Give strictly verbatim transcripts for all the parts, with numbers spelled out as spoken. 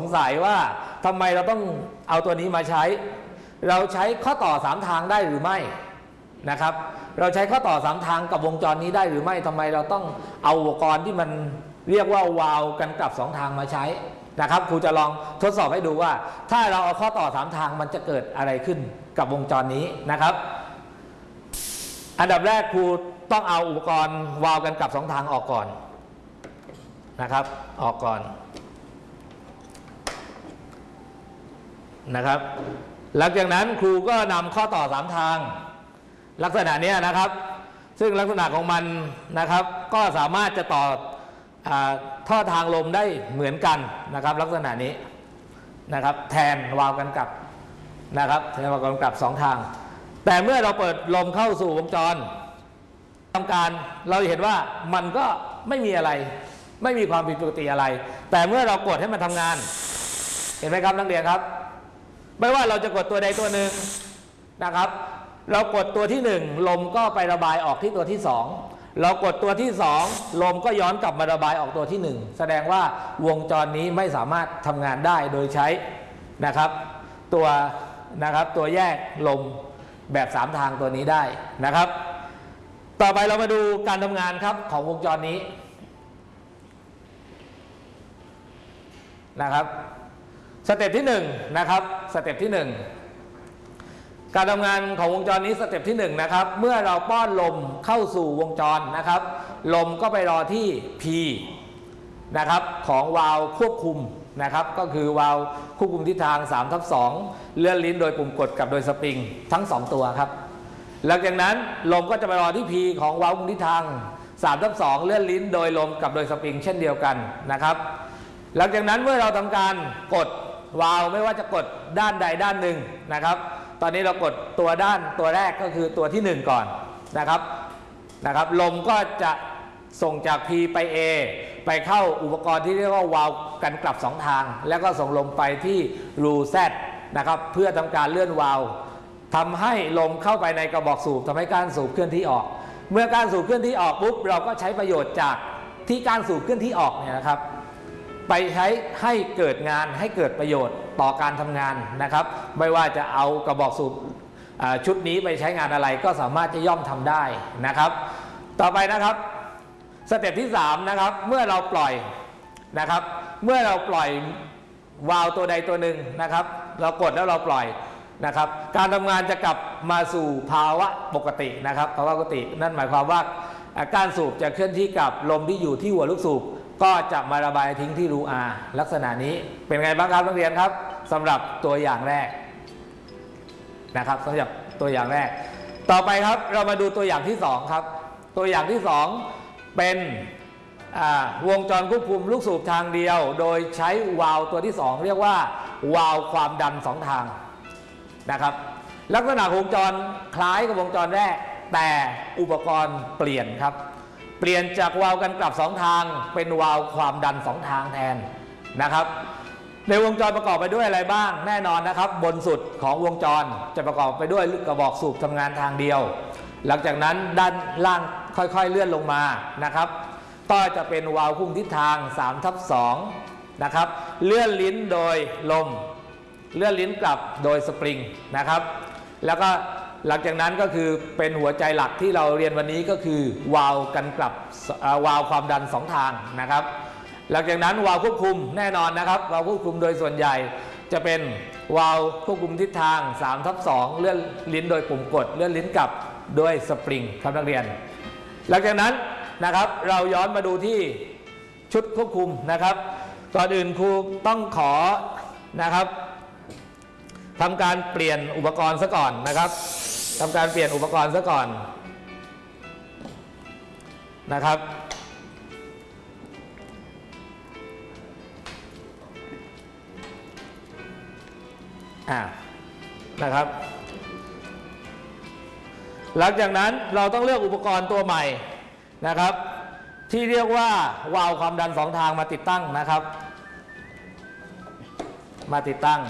สัยว่าทำไมเราต้องเอาตัวนี้มาใช้เราใช้ข้อต่อสามทางได้หรือไม่นะครับเราใช้ข้อต่อสามทางกับวงจรนี้ได้หรือไม่ทำไมเราต้องเอาอุปกรณ์ที่มันเรียกว่าวาล์วกันกลับสองทางมาใช้นะครับครูจะลองทดสอบให้ดูว่าถ้าเราเอาข้อต่อสามทางมันจะเกิดอะไรขึ้นกับวงจรนี้นะครับอันดับแรกครูต้องเอาอุปกรณ์วาล์วกันกลับสองทางออกก่อนนะครับออกก่อนนะครับหลังจากนั้นครูก็นำข้อต่อสามทางลักษณะนี้นะครับซึ่งลักษณะของมันนะครับก็สามารถจะต่อท่อทางลมได้เหมือนกันนะครับลักษณะนี้นะครับแทนวาล์วกันกลับนะครับแทนวาล์วกันกลับสองทางแต่เมื่อเราเปิดลมเข้าสู่วงจรทำการเราเห็นว่ามันก็ไม่มีอะไรไม่มีความผิดปกติอะไรแต่เมื่อเรากดให้มันทำงานเห็นไหมครับนักเรียนครับไม่ว่าเราจะกดตัวใดตัวหนึ่งนะครับเรากดตัวที่หนึ่งลมก็ไประบายออกที่ตัวที่สองเรากดตัวที่สองลมก็ย้อนกลับมาระบายออกตัวที่หนึ่งแสดงว่าวงจรนี้ไม่สามารถทำงานได้โดยใช้นะครับตัวนะครับตัวแยกลมแบบสามทางตัวนี้ได้นะครับต่อไปเรามาดูการทำงานครับของวงจรนี้นะครับสเต็ปที่หนึ่งนะครับสเต็ปที่หนึ่งการทำงานของวงจรนี้สเต็ปที่หนึ่งนะครับเมื่อเราป้อนลมเข้าสู่วงจรนะครับลมก็ไปรอที่ P นะครับของวาล์วควบคุมนะครับก็คือวาล์วควบคุมทิศทาง สามทับสอง เลื่อนลิ้นโดยปุ่มกดกับโดยสปริงทั้งสองตัวครับหลังจากนั้นลมก็จะไปรอที่ P ของวาล์วควบคุมทิศทาง สามทับสอง เลื่อนลิ้นโดยลมกับโดยสปริงเช่นเดียวกันนะครับหลังจากนั้นเมื่อเราทำการกดวาล์วไม่ว่าจะกดด้านใดด้านหนึ่งนะครับตอนนี้เรากดตัวด้านตัวแรกก็คือตัวที่หนึ่งก่อนนะครับนะครับลมก็จะส่งจาก P ไป A ไปเข้าอุปกรณ์ที่เรียกว่าวาล์วกันกลับสองทางแล้วก็ส่งลมไปที่รู Z นะครับเพื่อทำการเลื่อนวาล์วทำให้ลมเข้าไปในกระบอกสูบทำให้ก้านสูบเคลื่อนที่ออกเมื่อก้านสูบเคลื่อนที่ออกปุ๊บเราก็ใช้ประโยชน์จากที่ก้านสูบเคลื่อนที่ออกเนี่ยนะครับไปใช้ให้เกิดงานให้เกิดประโยชน์ต่อการทำงานนะครับไม่ว่าจะเอากระบอกสูบชุดนี้ไปใช้งานอะไรก็สามารถจะย่อมทำได้นะครับต่อไปนะครับสเต็ปที่สามนะครับเมื่อเราปล่อยนะครับเมื่อเราปล่อยวาล์วตัวใดตัวหนึ่งนะครับเรากดแล้วเราปล่อยนะครับการทำงานจะกลับมาสู่ภาวะปกตินะครับภาวะปกตินั่นหมายความว่าการสูบจะเคลื่อนที่กับลมที่อยู่ที่หัวลูกสูบก็จะมาระบายทิ้งที่รู R ลักษณะนี้เป็นไงบ้างครับนักเรียนครับสำหรับตัวอย่างแรกนะครับสำหรับตัวอย่างแรกต่อไปครับเรามาดูตัวอย่างที่สองครับตัวอย่างที่สองเป็นวงจรควบคุมลูกสูบทางเดียวโดยใช้วาล์วตัวที่สองเรียกว่าวาล์วความดันสองทางนะครับลักษณะวงจรคล้ายกับวงจรแรกแต่อุปกรณ์เปลี่ยนครับเปลี่ยนจากวาล์วกันกลับสองทางเป็นวาล์วความดันสองทางแทนนะครับในวงจรประกอบไปด้วยอะไรบ้างแน่นอนนะครับบนสุดของวงจรจะประกอบไปด้วยกระบอกสูบทำงานทางเดียวหลังจากนั้นด้านล่างค่อยๆเลื่อนลงมานะครับก็จะเป็นวาล์วพุ่งทิศทาง สามทับสอง นะครับเลื่อนลิ้นโดยลมเลื่อนลิ้นกลับโดยสปริงนะครับแล้วก็หลังจากนั้นก็คือเป็นหัวใจหลักที่เราเรียนวันนี้ก็คือวาล์วกันกลับวาล์วความดันสองทางนะครับหลังจากนั้นวาล์วควบคุมแน่นอนนะครับวาล์วควบคุมโดยส่วนใหญ่จะเป็นวาล์วควบคุมทิศทาง สามทับสอง เลื่อนลิ้นโดยปุ่มกดเลื่อนลิ้นกลับด้วยสปริงครับนักเรียนหลังจากนั้นนะครับเราย้อนมาดูที่ชุดควบคุมนะครับก่อนอื่นครูต้องขอนะครับทำการเปลี่ยนอุปกรณ์ซะก่อนนะครับทำการเปลี่ยนอุปกรณ์ซะก่อนนะครับอ่านะครับหลังจากนั้นเราต้องเลือกอุปกรณ์ตัวใหม่นะครับที่เรียกว่าวาล์วความดันสองทางมาติดตั้งนะครับมาติดตั้ง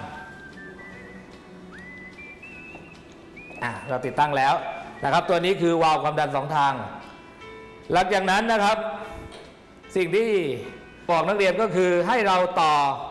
อ่ะเราติดตั้งแล้วนะครับตัวนี้คือวาล์วความดันสองทางหลังจากนั้นนะครับสิ่งที่บอกนักเรียนก็คือให้เราต่อ